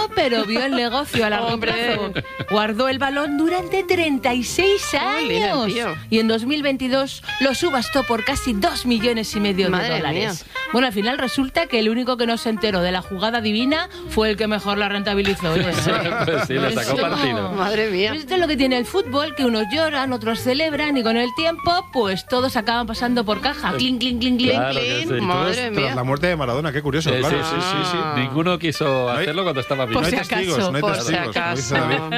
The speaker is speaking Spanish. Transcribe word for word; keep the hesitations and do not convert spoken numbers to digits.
pero vio el negocio a largo plazo. Guardó el balón durante treinta y seis años. Olé, y en dos mil veintidós lo subastó por casi dos millones y medio Madre de dólares. mía. Bueno, al final resulta que el único que no se enteró de la jugada divina fue el que mejor la rentabilizó. Oye, eso- Pues sí, le sacó eso- partido. Madre mía. Esto es lo que tiene el fútbol, que unos lloran, otros celebran y con el tiempo, pues todos acaban pasando por caja. Clink, clink, clink, clink. Claro que Clean, sí. madre Tras mía. la muerte de Maradona, qué curioso, Sí, claro. sí, sí, sí, sí. Ah. Ninguno quiso hay- hacerlo cuando estaba vivo. Por No hay si acaso, testigos, no hay por si testigos, como dice acaso. David.